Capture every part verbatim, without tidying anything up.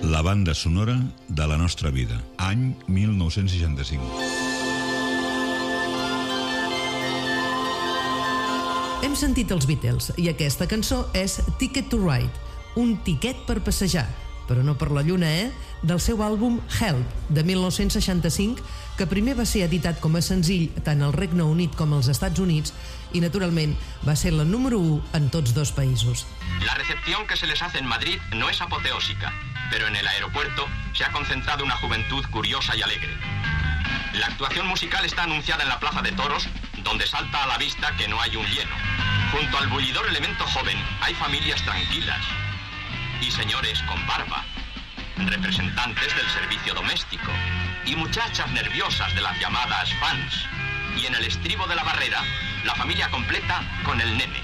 la banda sonora de la nostra vida. Any mil nou-cents seixanta-cinc. Hem sentit els Beatles i aquesta cançó és Ticket to Ride, un tiquet per passejar, però no per la lluna, eh? Del seu àlbum Help, de mil nou-cents seixanta-cinc, que primer va ser editat com a senzill tant al Regne Unit com als Estats Units i, naturalment, va ser la número u en tots dos països. La recepción que se les hace en Madrid no es apoteósica, pero en el aeropuerto se ha concentrado una juventud curiosa y alegre. La actuación musical está anunciada en la Plaza de Toros, donde salta a la vista que no hay un lleno. Junto al bullidor elemento joven hay familias tranquilas y señores con barba, representantes del servicio doméstico y muchachas nerviosas de las llamadas fans. Y en el estribo de la barrera, la familia completa con el nene.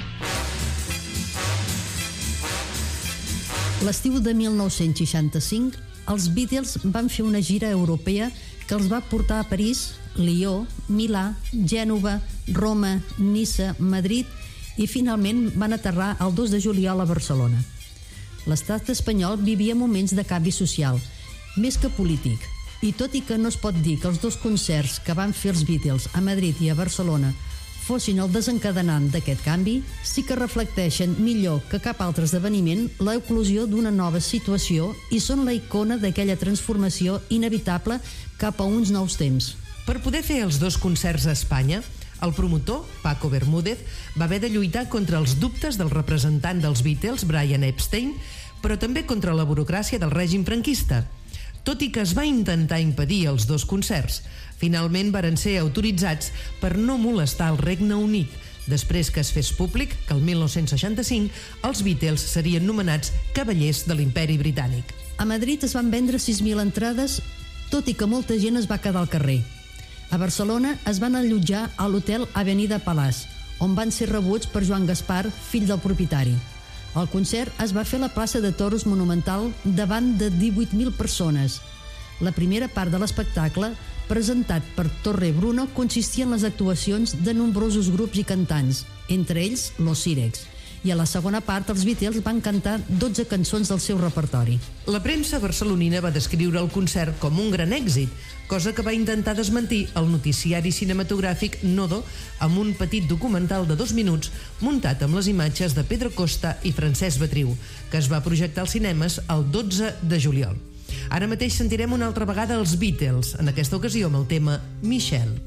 L'estiu de mil nou-cents seixanta-cinc, els Beatles van fer una gira europea que els va portar a París, Lió, Milà, Gènova, Roma, Niça, Madrid i finalment van aterrar el dos de juliol a Barcelona. L'estat espanyol vivia moments de canvi social, més que polític, i tot i que no es pot dir que els dos concerts que van fer els Beatles a Madrid i a Barcelona fossin el desencadenant d'aquest canvi, sí que reflecteixen millor que cap altre esdeveniment l'eclosió d'una nova situació i són la icona d'aquella transformació inevitable cap a uns nous temps. Per poder fer els dos concerts a Espanya, el promotor, Paco Bermúdez, va haver de lluitar contra els dubtes del representant dels Beatles, Brian Epstein, però també contra la burocràcia del règim franquista. Tot i que es va intentar impedir els dos concerts, finalment varen ser autoritzats per no molestar el Regne Unit, després que es fes públic que el mil nou-cents seixanta-cinc els Beatles serien nomenats cavallers de l'Imperi Britànic. A Madrid es van vendre sis mil entrades, tot i que molta gent es va quedar al carrer. A Barcelona es van allotjar a l'hotel Avenida Palàs, on van ser rebuts per Joan Gaspar, fill del propietari. El concert es va fer a la plaça de Toros Monumental davant de divuit mil persones. La primera part de l'espectacle, presentat per Torre Bruno, consistia en les actuacions de nombrosos grups i cantants, entre ells Los Sirex. I a la segona part els Beatles van cantar dotze cançons del seu repertori. La premsa barcelonina va descriure el concert com un gran èxit, cosa que va intentar desmentir el noticiari cinematogràfic Nodo amb un petit documental de dos minuts muntat amb les imatges de Pedro Costa i Francesc Betriu, que es va projectar als cinemes el dotze de juliol. Ara mateix sentirem una altra vegada els Beatles, en aquesta ocasió amb el tema Michelle.